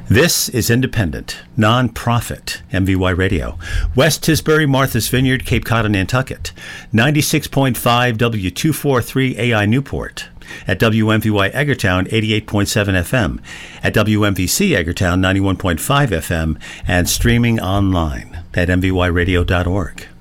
This is independent, non-profit MVY Radio. West Tisbury, Martha's Vineyard, Cape Cod, and Nantucket. 96.5 W243 AI Newport. At WMVY Eggertown, 88.7 FM. At WMVC Eggertown, 91.5 FM. And streaming online at mvyradio.org.